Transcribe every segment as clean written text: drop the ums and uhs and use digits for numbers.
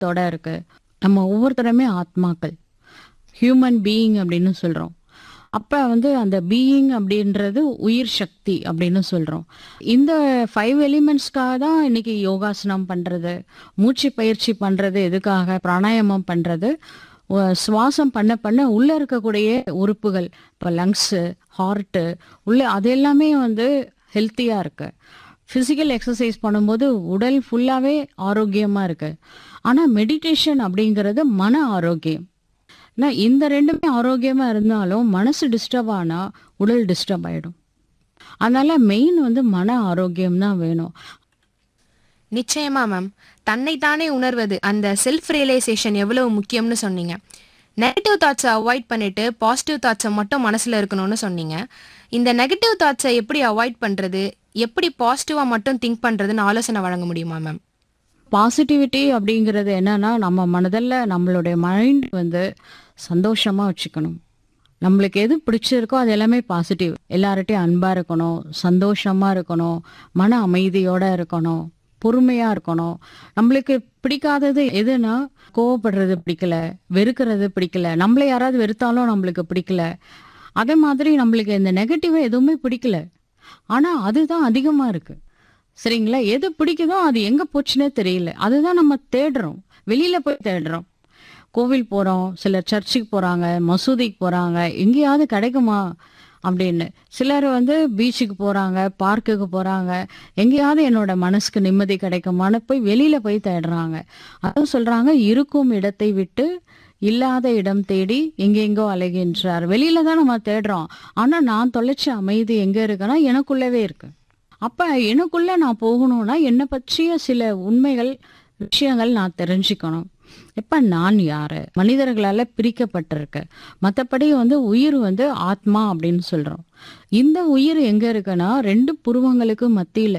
தத்துவத்தோட இருக்கு. நம்ம ஒவ்வொருத்தருமே ஆத்மாக்கள், ஹியூமன் பீயிங் அப்படின்னு சொல்றோம். அப்ப வந்து அந்த பீயிங் அப்படின்றது உயிர் சக்தி அப்படின்னு சொல்றோம். இந்த 5 எலிமெண்ட்ஸ்க்காக தான் இன்னைக்கு யோகாசனம் பண்றது, மூச்சு பயிற்சி பண்றது, எதுக்காக பிராணாயாமம் பண்றது, சுவாசம் பண்ண பண்ண உள்ள இருக்கக்கூடிய உறுப்புகள், இப்போ லங்ஸு, ஹார்ட்டு, உள்ள அது எல்லாமே வந்து ஹெல்த்தியா இருக்கு. ஃபிசிக்கல் எக்ஸசைஸ் பண்ணும்போது உடல் ஃபுல்லாவே ஆரோக்கியமா இருக்கு. ஆனா மெடிடேஷன் அப்படிங்கிறது மன ஆரோக்கியம். ஏன்னா இந்த ரெண்டுமே ஆரோக்கியமா இருந்தாலும் மனசு டிஸ்டர்ப் ஆனா உடல் டிஸ்டர்ப் ஆயிடும். அதனால மெயின் வந்து மன ஆரோக்கியம் தான் வேணும். நிச்சயமா மேம். தன்னைத்தானே உணர்வது, அந்த செல்ஃப் ரியலைசேஷன் எவ்வளவு முக்கியம்னு சொன்னீங்க. நெகட்டிவ் தாட்ஸை அவாய்ட் பண்ணிட்டு பாசிட்டிவ் தாட்ஸை மட்டும் மனசில் இருக்கணும்னு சொன்னீங்க. இந்த நெகட்டிவ் தாட்ஸை எப்படி அவாய்ட் பண்ணுறது, எப்படி பாசிட்டிவாக மட்டும் திங்க் பண்ணுறதுன்னு ஆலோசனை வழங்க முடியுமா மேம்? பாசிட்டிவிட்டி அப்படிங்கிறது என்னன்னா, நம்ம மனதில் நம்மளுடைய மைண்ட் வந்து சந்தோஷமா வச்சுக்கணும். நம்மளுக்கு எது பிடிச்சிருக்கோ அது எல்லாமே பாசிட்டிவ். எல்லார்கிட்டையும் அன்பா இருக்கணும், சந்தோஷமா இருக்கணும், மன அமைதியோட இருக்கணும், பொறுமையா இருக்கணும். நம்மளுக்கு பிடிக்காதது எதுனா, கோவப்படுறது பிடிக்கல, வெறுக்கிறது பிடிக்கல, நம்மள யாராவது வெறுத்தாலும் நம்மளுக்கு பிடிக்கல. அதே மாதிரி நம்மளுக்கு இந்த நெகட்டிவ் எதுவுமே பிடிக்கல. ஆனா அதுதான் அதிகமா இருக்கு. சரிங்களா? எது பிடிக்குதோ அது எங்க போச்சுன்னே தெரியல. அதுதான் நம்ம தேடுறோம். வெளியில போய் தேடுறோம். கோவில் போறோம், சிலர் சர்ச்சுக்கு போறாங்க, மசூதிக்கு போறாங்க, எங்கேயாவது கிடைக்குமா அப்படின்னு. சிலர் வந்து பீச்சுக்கு போறாங்க, பார்க்குக்கு போறாங்க, எங்கேயாவது என்னோட மனசுக்கு நிம்மதி கிடைக்குமான்னு போய் வெளியில போய் தேடுறாங்க. அதான் சொல்றாங்க, இருக்கும் இடத்தை விட்டு இல்லாத இடம் தேடி எங்கெங்கோ அலைகின்றார். வெளியில தான் நம்ம தேடுறோம். ஆனா நான் தொலைச்ச அமைதி எங்க இருக்குன்னா எனக்குள்ளவே இருக்கு. அப்ப எனக்குள்ள நான் போகணும்னா என்னை பற்றிய சில உண்மைகள், விஷயங்கள் நான் தெரிஞ்சுக்கணும். இப்ப நான் யாரு? மனிதர்களால பிரிக்கப்பட்டிருக்க. மத்தபடி வந்து உயிர் வந்து ஆத்மா அப்படின்னு சொல்றோம். இந்த உயிர் எங்க இருக்குன்னா 2 புருவங்களுக்கு மத்தியில.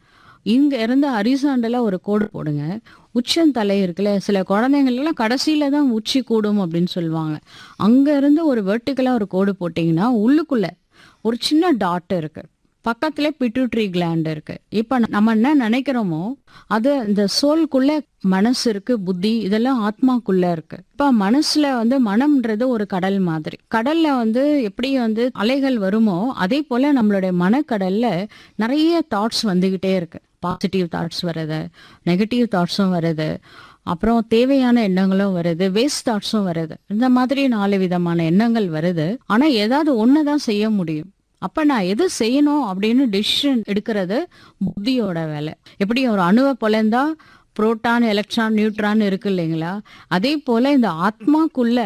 இங்க இருந்து ஹரிசாண்டலா ஒரு கோடு போடுங்க. உச்சந்தலை இருக்குல்ல, சில குழந்தைங்களுக்கெல்லாம் கடைசியில தான் உச்சி கூடும் அப்படின்னு சொல்லுவாங்க. அங்க இருந்து ஒரு வெர்டிகலா ஒரு கோடு போட்டீங்கன்னா உள்ளுக்குள்ள ஒரு சின்ன டாட் இருக்கு. பக்கத்துல பிட்யூட்டரி கிளாண்ட் இருக்கு. இப்ப நம்ம என்ன நினைக்கிறோமோ அது இந்த சோல்குள்ள மனசு இருக்கு, புத்தி இதெல்லாம் ஆத்மாக்குள்ள இருக்கு. இப்ப மனசுல வந்து மனம்ன்றது ஒரு கடல் மாதிரி. கடல்ல வந்து எப்படி வந்து அலைகள் வருமோ அதே போல நம்மளுடைய மனக்கடல்ல நிறைய தாட்ஸ் வந்துகிட்டே இருக்கு. பாசிட்டிவ் தாட்ஸ் வருது, நெகட்டிவ் தாட்ஸும் வருது, அப்புறம் தேவையான எண்ணங்களும் வருது, வேஸ்ட் தாட்ஸும் வருது. இந்த மாதிரி 4 விதமான எண்ணங்கள் வருது. ஆனா ஏதாவது ஒண்ணுதான் செய்ய முடியும். அப்ப நான் எது செய்யணும் அப்படின்னு டிசிஷன் எடுக்கிறது புத்தியோட வேலை. எப்படி ஒரு அணுவை பொலந்தா புரோட்டான், எலக்ட்ரான், நியூட்ரான் இருக்கு இல்லைங்களா? அதே போல இந்த ஆத்மாக்குள்ள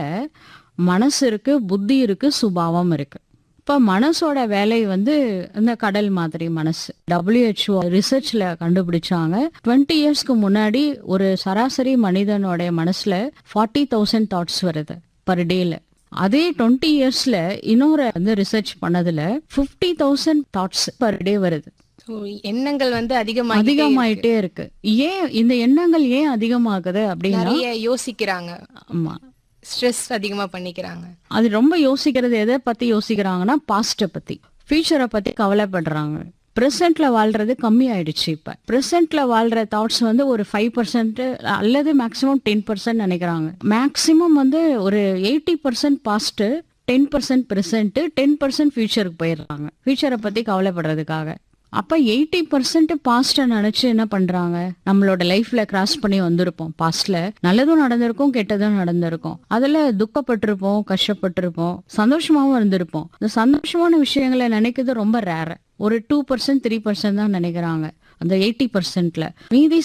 மனசு இருக்கு, புத்தி இருக்கு, சுபாவம் இருக்கு. இப்ப மனசோட வேலை வந்து இந்த கடல் மாதிரி மனசு. WHO ரிசர்ச்ல கண்டுபிடிச்சாங்க 20 இயர்ஸ்க்கு முன்னாடி ஒரு சராசரி மனிதனோட மனசுல 40,000 தாட்ஸ் வருது பர் டேல. அதே 20 இயர்ஸ்ல இன்னொரு வந்து ரிசர்ச் பண்ணதுல 50,000 தாட்ஸ் பர் டே வருது. எண்ணங்கள் வந்து அதிகமாயிட்டே இருக்கு. ஏன் இந்த எண்ணங்கள் ஏன் அதிகமாகுது அப்படின்னா நிறைய யோசிக்கிறாங்க. ஆமா, ஸ்ட்ரெஸ் அதிகமா பண்ணிக்கிறாங்க. அது ரொம்ப யோசிக்கிறது எதை பத்தி யோசிக்கிறாங்கன்னா பாஸ்ட பத்தி, ஃபியூச்சரை பத்தி கவலைப்படுறாங்க. பிரசன்ட்ல வாழ்றது கம்மி ஆயிடுச்சு. இப்ப பிரசன்ட்ல வாழ்ற தாட்ஸ் வந்து ஒரு 5% அல்லது மேக்சிமம் 10% நினைக்கிறாங்க. மேக்சிமம் வந்து ஒரு 80% பாஸ்ட், 10% பிரசன்ட், 10% ஃபியூச்சருக்கு போயிடுறாங்க ஃபியூச்சரை பத்தி கவலைப்படுறதுக்காக. அப்ப 80% பாஸ்ட நினைச்சு என்ன பண்றாங்க, நம்மளோட லைஃப்ல கிராஸ் பண்ணி வந்திருப்போம். பாஸ்ட்ல நல்லதும் நடந்திருக்கும், கெட்டதும் நடந்திருக்கும். அதுல துக்கப்பட்டிருப்போம், கஷ்டப்பட்டிருப்போம், சந்தோஷமாவும் இருந்திருப்போம். இந்த சந்தோஷமான விஷயங்களை நினைக்கிறது ரொம்ப ரேர். ஒரு 2% 3% தான் நினைக்கிறாங்க அந்த 80%ல. மீதி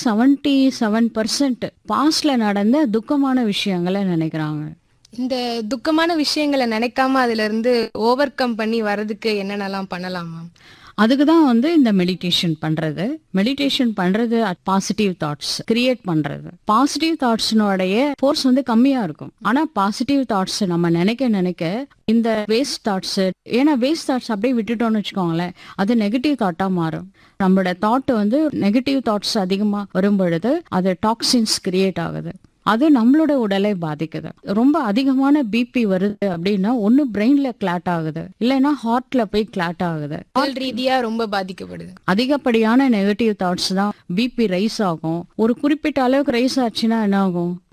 77% பாஸ்ட்ல நடந்த துக்கமான விஷயங்களை நினைக்கிறாங்க. இந்த துக்கமான விஷயங்களை நினைக்காம அதுல இருந்து ஓவர் கம் பண்ணி வர்றதுக்கு என்னென்னலாம் பண்ணலாம் மேம்? அதுக்கு தான் வந்து இந்த மெடிடேஷன் பண்றது. மெடிடேஷன் பண்றது பாசிட்டிவ் தாட்ஸ் கிரியேட் பண்றது. பாசிட்டிவ் தாட்ஸ்னுடைய ஃபோர்ஸ் வந்து கம்மியா இருக்கும். ஆனா பாசிட்டிவ் தாட்ஸ் நம்ம நினைக்க நினைக்க இந்த வேஸ்ட் தாட்ஸ், ஏன்னா வேஸ்ட் தாட்ஸ் அப்படியே விட்டுட்டோம்னு வச்சுக்கோங்களேன், அது நெகட்டிவ் தாட்டா மாறும். நம்மளோட தாட் வந்து நெகட்டிவ் தாட்ஸ் அதிகமா வரும் பொழுது அது டாக்ஸின்ஸ் கிரியேட் ஆகுது. அது நம்மளோட உடலை பாதிக்குது. ரொம்ப அதிகமான பிபி வருது அப்படின்னா ஒண்ணு பிரெயின்ல கிளாட் ஆகுது, இல்லைன்னா ஹார்ட்ல போய் கிளாட் ஆகுது. உடல் ரீதியா ரொம்ப பாதிக்கப்படுது. அதிகப்படியான நெகட்டிவ் தாட்ஸ் தான் பிபி ரைஸ் ஆகும். ஒரு குறிப்பிட்ட அளவுக்கு ரைஸ் ஆச்சுன்னா என்ன ஆகும்?